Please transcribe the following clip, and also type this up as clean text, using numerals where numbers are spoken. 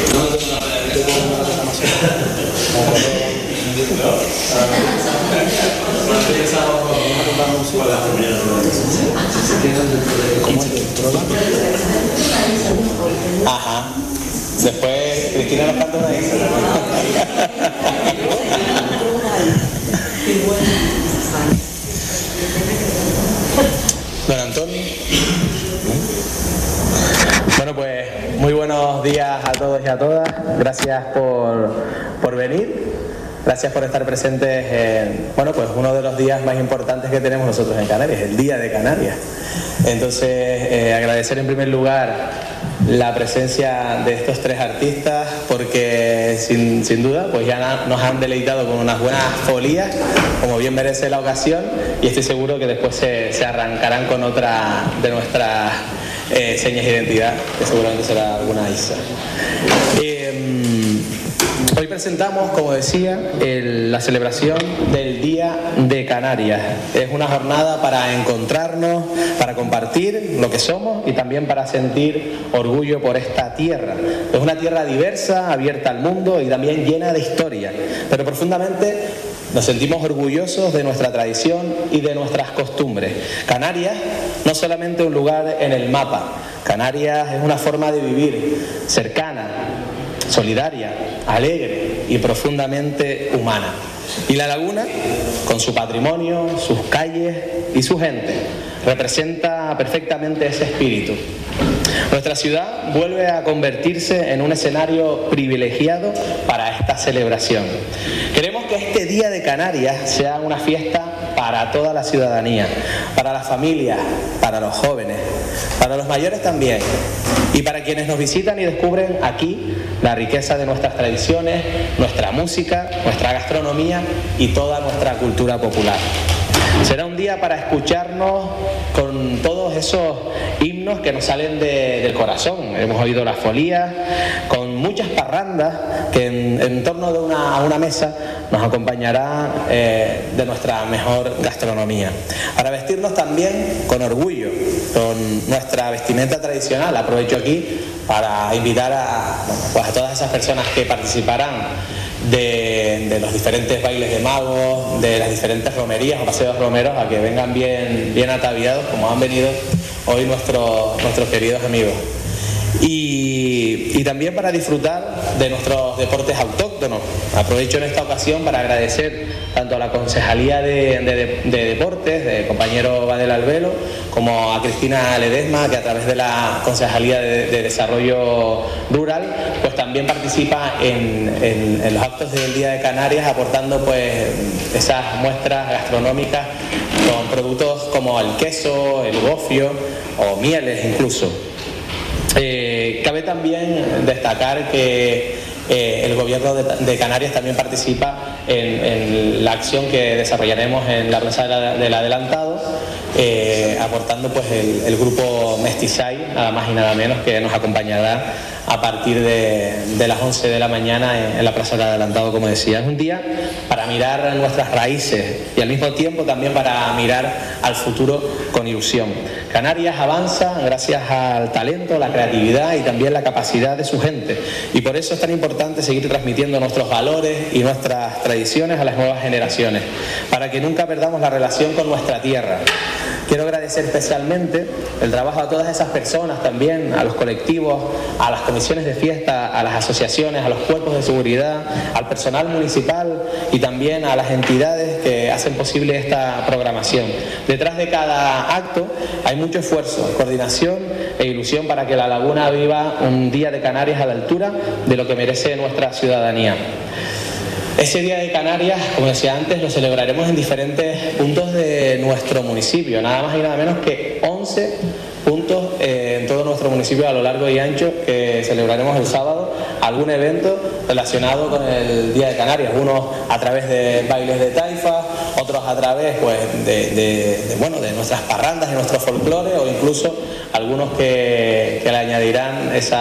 Ajá. Después Cristina nos canta una isla. Don Antonio. Bueno, pues muy buenos días a todos y a todas. Gracias por venir. Gracias por estar presentes en, bueno, pues uno de los días más importantes que tenemos nosotros en Canarias, el Día de Canarias. Entonces, agradecer en primer lugar la presencia de estos tres artistas, porque sin duda pues ya nos han deleitado con unas buenas folías, como bien merece la ocasión, y estoy seguro que después se arrancarán con otra de nuestras señas de identidad, que seguramente será alguna Isa. Hoy presentamos, como decía, la celebración del Día de Canarias. Es una jornada para encontrarnos, para compartir lo que somos y también para sentir orgullo por esta tierra. Es una tierra diversa, abierta al mundo y también llena de historia, pero profundamente nos sentimos orgullosos de nuestra tradición y de nuestras costumbres. Canarias no solamente un lugar en el mapa, Canarias es una forma de vivir cercana, solidaria, alegre y profundamente humana. Y La Laguna, con su patrimonio, sus calles y su gente, representa perfectamente ese espíritu. Nuestra ciudad vuelve a convertirse en un escenario privilegiado para esta celebración. Queremos que este Día de Canarias sea una fiesta para toda la ciudadanía, para las familias, para los jóvenes, para los mayores también, y para quienes nos visitan y descubren aquí la riqueza de nuestras tradiciones, nuestra música, nuestra gastronomía y toda nuestra cultura popular. Será un día para escucharnos con todos esos himnos que nos salen del corazón. Hemos oído las folías, con muchas parrandas que en torno a una mesa nos acompañará de nuestra mejor gastronomía. Para vestirnos también con orgullo, con nuestra vestimenta tradicional. Aprovecho aquí para invitar a todas esas personas que participarán de los diferentes bailes de magos, de las diferentes romerías o paseos romeros, a que vengan bien ataviados, como han venido hoy nuestros queridos amigos. Y también para disfrutar de nuestros deportes autóctonos. Aprovecho en esta ocasión para agradecer tanto a la Concejalía de Deportes, del compañero Badel Albelo, como a Cristina Ledesma, que a través de la Concejalía de Desarrollo Rural, pues también participa en los actos del Día de Canarias, aportando pues esas muestras gastronómicas con productos como el queso, el gofio o mieles incluso. Cabe también destacar que el Gobierno de Canarias también participa en la acción que desarrollaremos en la Plaza del Adelantado, aportando pues el grupo Mestizay, nada más y nada menos, que nos acompañará a partir de las 11 de la mañana en la Plaza del Adelantado, como decía. Es un día para mirar nuestras raíces y al mismo tiempo también para mirar al futuro con ilusión. Canarias avanza gracias al talento, la creatividad y también la capacidad de su gente, y por eso es tan importante seguir transmitiendo nuestros valores y nuestras tradiciones a las nuevas generaciones, para que nunca perdamos la relación con nuestra tierra. Quiero agradecer especialmente el trabajo a todas esas personas también, a los colectivos, a las comisiones de fiesta, a las asociaciones, a los cuerpos de seguridad, al personal municipal y también a las entidades que hacen posible esta programación. Detrás de cada acto hay mucho esfuerzo, coordinación e ilusión para que La Laguna viva un Día de Canarias a la altura de lo que merece nuestra ciudadanía. Ese Día de Canarias, como decía antes, lo celebraremos en diferentes puntos de nuestro municipio, nada más y nada menos que 11 puntos en todo nuestro municipio a lo largo y ancho, que celebraremos el sábado algún evento relacionado con el Día de Canarias, unos a través de bailes de taifa, otros a través pues de nuestras parrandas y nuestro folclore, o incluso algunos que le añadirán esa